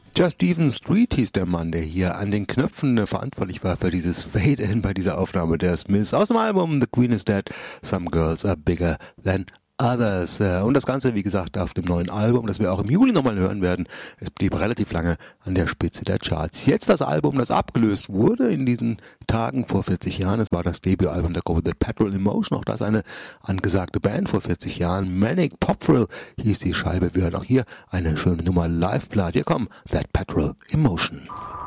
Just Stephen Street hieß der Mann, der hier an den Knöpfen verantwortlich war für dieses Fade-In bei dieser Aufnahme der Smiths aus dem Album The Queen is Dead, Some Girls Are Bigger Than Others. Und das Ganze, wie gesagt, auf dem neuen Album, das wir auch im Juli nochmal hören werden. Es blieb relativ lange an der Spitze der Charts. Jetzt das Album, das abgelöst wurde in diesen Tagen vor 40 Jahren. Es war das Debütalbum der Go With The Petrol Emotion. Auch das eine angesagte Band vor 40 Jahren. Manic Pop Thrill hieß die Scheibe. Wir hören auch hier eine schöne Nummer Live-Platte. Hier kommt That Petrol Emotion.